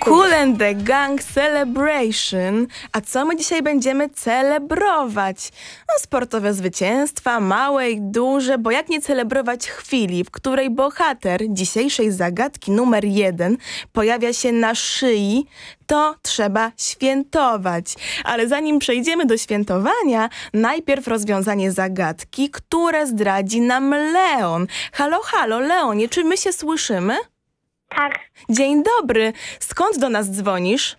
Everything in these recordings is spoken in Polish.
Kool and the Gang Celebration. A co my dzisiaj będziemy celebrować? No, sportowe zwycięstwa, małe i duże, bo jak nie celebrować chwili, w której bohater dzisiejszej zagadki numer 1 pojawia się na szyi, to trzeba świętować. Ale zanim przejdziemy do świętowania, najpierw rozwiązanie zagadki, które zdradzi nam Leon. Halo, halo, Leonie, czy my się słyszymy? Tak, Dzień dobry. Skąd do nas dzwonisz?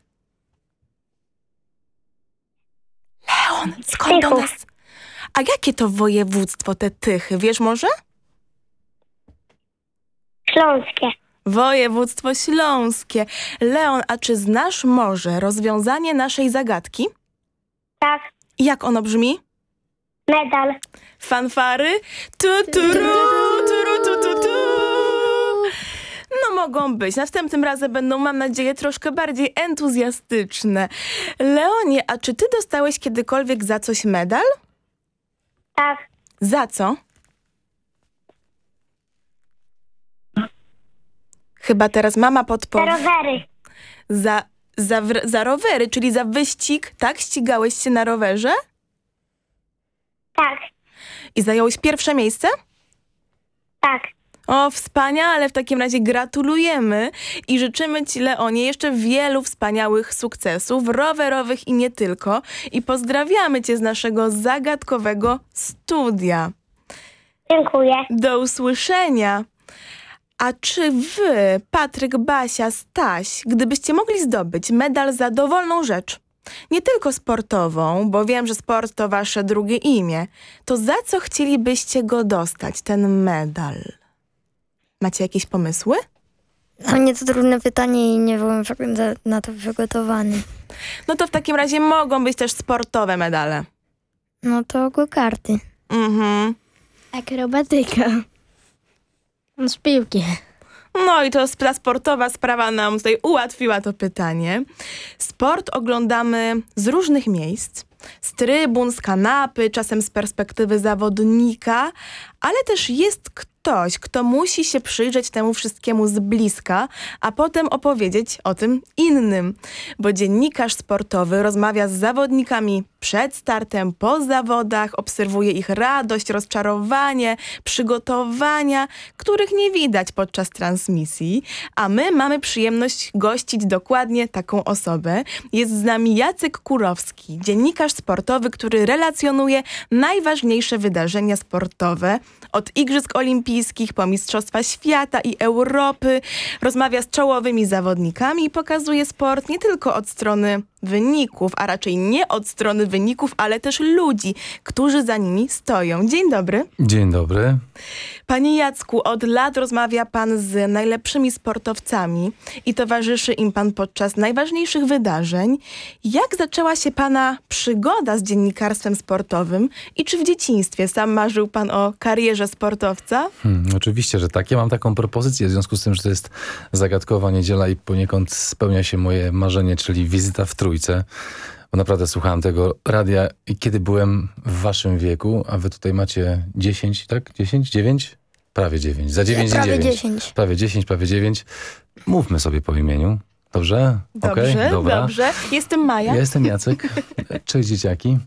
Leon, skąd do Tychów. nas? A jakie to województwo te Tychy? Wiesz może? Śląskie. Województwo śląskie. Leon, a czy znasz może rozwiązanie naszej zagadki? Tak, Jak ono brzmi? medal. Fanfary? Tu, tu, ru, tu, tu, tu. No mogą być. Następnym razem będą, mam nadzieję, troszkę bardziej entuzjastyczne. Leonie, a czy ty dostałeś kiedykolwiek za coś medal? Tak, Za co? Chyba teraz mama te podpowie. rowery. Za rowery, czyli za wyścig, tak? Ścigałeś się na rowerze? Tak, I zająłeś pierwsze miejsce? tak. O, wspaniale, w takim razie gratulujemy i życzymy ci, Leonie, jeszcze wielu wspaniałych sukcesów, rowerowych i nie tylko. I pozdrawiamy cię z naszego zagadkowego studia. Dziękuję. Do usłyszenia. A czy wy, Patryk, Basia, Staś, gdybyście mogli zdobyć medal za dowolną rzecz, nie tylko sportową, bo wiem, że sport to wasze drugie imię, to za co chcielibyście go dostać, ten medal? Macie jakieś pomysły? A mnie to trudne pytanie i nie byłem na to przygotowany. No to w takim razie mogą być też sportowe medale. No to go-karty. Mhm. Akrobatyka. Z piłki. No i to ta sportowa sprawa nam tutaj ułatwiła to pytanie. Sport oglądamy z różnych miejsc, z trybun, z kanapy, czasem z perspektywy zawodnika, ale też jest ktoś, kto musi się przyjrzeć temu wszystkiemu z bliska, a potem opowiedzieć o tym innym. Bo dziennikarz sportowy rozmawia z zawodnikami przed startem, po zawodach, obserwuje ich radość, rozczarowanie, przygotowania, których nie widać podczas transmisji, a my mamy przyjemność gościć dokładnie taką osobę. Jest z nami Jacek Kurowski, dziennikarz sportowy, który relacjonuje najważniejsze wydarzenia sportowe od Igrzysk Olimpijskich po Mistrzostwa Świata i Europy. Rozmawia z czołowymi zawodnikami i pokazuje sport nie tylko od strony wyników, a raczej nie od strony wyników, ale też ludzi, którzy za nimi stoją. Dzień dobry. Dzień dobry. Panie Jacku, od lat rozmawia pan z najlepszymi sportowcami i towarzyszy im pan podczas najważniejszych wydarzeń. Jak zaczęła się pana przygoda z dziennikarstwem sportowym i czy w dzieciństwie sam marzył pan o karierze sportowca? Oczywiście, że tak. Ja mam taką propozycję w związku z tym, że to jest zagadkowa niedziela i poniekąd spełnia się moje marzenie, czyli wizyta w Trójce. Bo naprawdę słuchałem tego radia i kiedy byłem w waszym wieku, a wy tutaj macie 10, tak? 10? 9? Prawie 9. Za 9 Prawie i 9. 10. Prawie 10, prawie 9. Mówmy sobie po imieniu. Dobrze? Dobrze, Okej, dobra. dobrze. Jestem Maja. Ja jestem Jacek. Cześć dzieciaki.